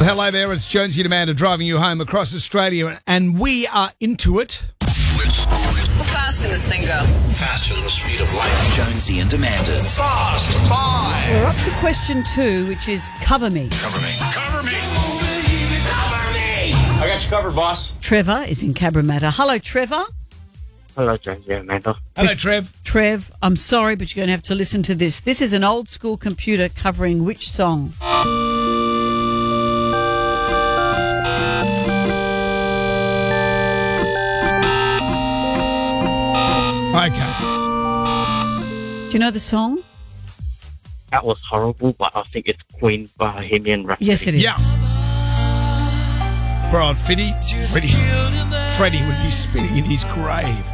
Hello there, it's Jonesy and Amanda driving you home across Australia, and we are into it. How fast can this thing go? Faster than the speed of light. Jonesy and Amanda's. Fast 5. We're up to question 2, which is cover me. Cover me. Cover me. Cover me. I got you covered, boss. Trevor is in Cabramatta. Hello, Trevor. Hello, Jonesy and Amanda. Hello, Trev. Trev, I'm sorry, but you're going to have to listen to this. This is an old school computer covering which song? Okay. Do you know the song? That was horrible, but I think it's Queen Bohemian Rhapsody. Yes, it is. Yeah. Poor old Freddie would be spinning in his grave.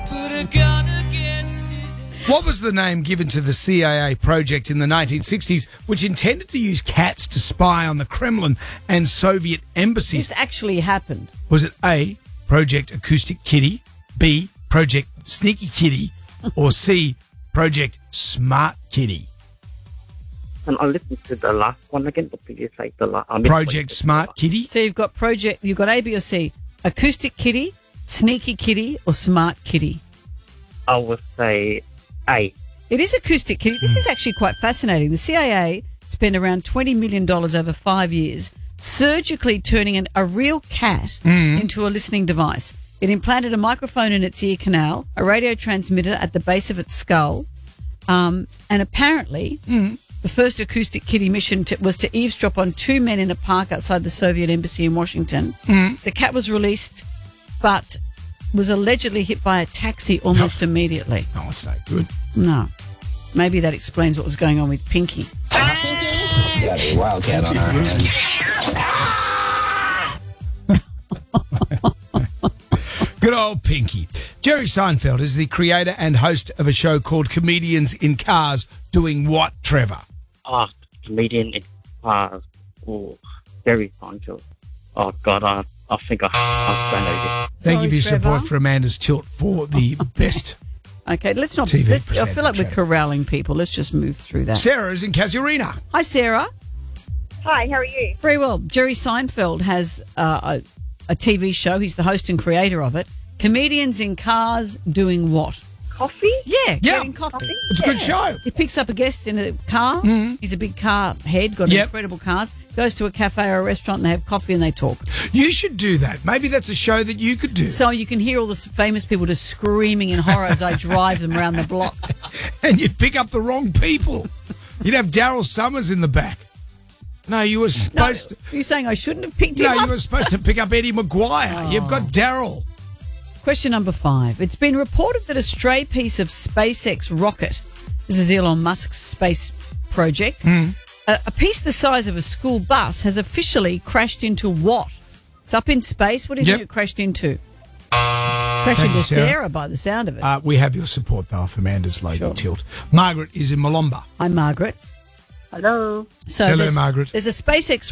What was the name given to the CIA project in the 1960s, which intended to use cats to spy on the Kremlin and Soviet embassies? This actually happened. Was it A, Project Acoustic Kitty, B, Project Sneaky Kitty, or C, Project Smart Kitty? And I listened to the last one again. What did you say? Project Smart Kitty? So you've got A, B, or C. Acoustic Kitty, Sneaky Kitty, or Smart Kitty? I would say A. It is Acoustic Kitty. This is actually quite fascinating. The CIA spent around $20 million over 5 years surgically turning a real cat into a listening device. It implanted a microphone in its ear canal, a radio transmitter at the base of its skull, and apparently the first Acoustic Kitty mission was to eavesdrop on 2 men in a park outside the Soviet embassy in Washington. The cat was released, but was allegedly hit by a taxi almost immediately. Oh, it's no good. No. Maybe that explains what was going on with Pinky. Got a wildcat on our hands. Good old Pinky. Jerry Seinfeld is the creator and host of a show called Comedians in Cars. Doing what, Trevor? Comedian in Cars. Oh, very Seinfeld. Oh, God, I think I don't know. Thank you for your Trevor. support for Amanda's Tilt for the best. Okay, let's not. TV I feel like we're presenter. corralling people. Let's just move through that. Sarah is in Casuarina. Hi, Sarah. Hi, how are you? Very well. Jerry Seinfeld has a TV show. He's the host and creator of it. Comedians in Cars doing what? Coffee? Yeah, Yeah. getting coffee. It's a good show. He picks up a guest in a car. He's a big car head, got Yep. incredible cars. Goes to a cafe or a restaurant and they have coffee and they talk. You should do that. Maybe that's a show that you could do. So you can hear all the famous people just screaming in horror as I drive them around the block. And you'd pick up the wrong people. You'd have Daryl Summers in the back. No, you were No, supposed to. you're saying I shouldn't have picked him No, up? you were supposed to pick up Eddie Maguire. You've got Daryl. Question number 5. It's been reported that a stray piece of SpaceX rocket, this is Elon Musk's space project, a piece the size of a school bus has officially crashed into what? It's up in space. What do you think it crashed into? Crashed Thank into you, Sarah. Sarah by the sound of it. We have your support, though, for Amanda's Lady Sure. Tilt. Margaret is in Malomba. I'm Margaret. Hello. So Hello, Margaret. There's a SpaceX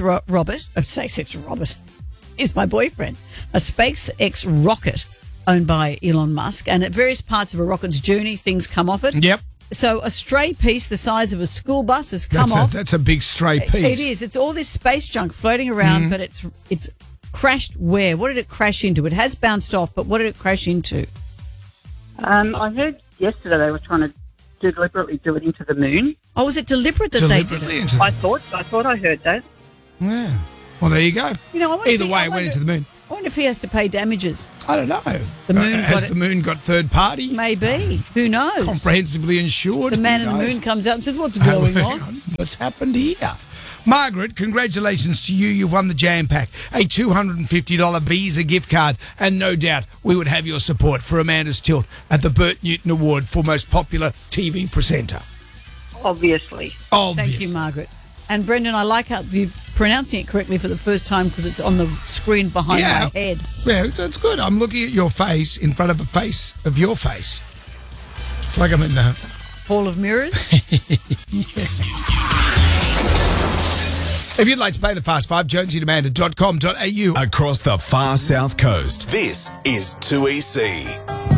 SpaceX is my boyfriend. A SpaceX rocket owned by Elon Musk, and at various parts of a rocket's journey, things come off it. Yep. So a stray piece the size of a school bus has come off. That's a big stray piece. It is. It's all this space junk floating around, but it's crashed where? What did it crash into? It has bounced off, but what did it crash into? I heard yesterday they were trying to deliberately do it into the moon. Oh, was it deliberate that they did Deliberately it? into the- I thought I heard that. Yeah. Well, there you go. You know, I wonder Either if he- way, I it went wonder- into the moon. I wonder if he has to pay damages. I don't know. The moon Has got the it- moon got third party? Maybe. Who knows? Comprehensively insured? The man Who in the knows? moon comes out and says, "What's Oh, going hang on?" What's happened here? Margaret, congratulations to you. You've won the Jam Pack, a $250 Visa gift card, and no doubt we would have your support for Amanda's Tilt at the Bert Newton Award for Most Popular TV Presenter. Obviously. Obvious. Thank you, Margaret. And Brendan, I like how you're pronouncing it correctly for the first time because it's on the screen behind my head. Yeah, that's good. I'm looking at your face in front of a face of your face. It's like I'm in the... Hall of Mirrors. If you'd like to play the Fast Five, jonesyandamanda.com.au. Across the far south coast, this is 2EC.